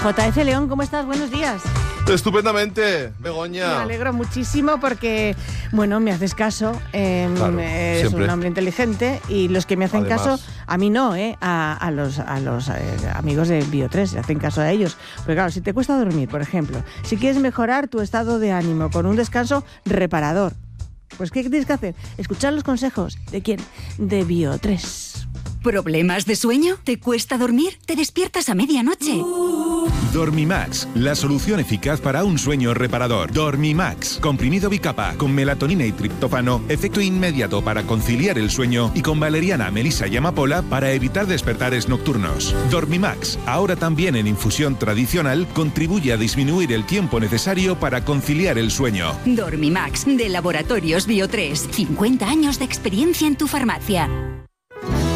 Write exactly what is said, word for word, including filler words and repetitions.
J F León, ¿cómo estás? Buenos días. Estupendamente, Begoña. Me alegro muchísimo porque, bueno, me haces caso, eh, Claro, eres siempre. un hombre inteligente y los que me hacen Además. caso, a mí no, eh, a, a los, a los eh, amigos de Bio tres, le hacen caso a ellos. Porque claro, si te cuesta dormir, por ejemplo, si quieres mejorar tu estado de ánimo con un descanso reparador, pues ¿qué tienes que hacer? Escuchar los consejos. ¿De quién? De Bio tres. ¿Problemas de sueño? ¿Te cuesta dormir? ¿Te despiertas a medianoche? Dormimax, la solución eficaz para un sueño reparador. Dormimax, comprimido bicapa con melatonina y triptófano, efecto inmediato para conciliar el sueño y con valeriana, melisa y amapola para evitar despertares nocturnos. Dormimax, ahora también en infusión tradicional, contribuye a disminuir el tiempo necesario para conciliar el sueño. Dormimax, de Laboratorios Bio tres. cincuenta años de experiencia en tu farmacia.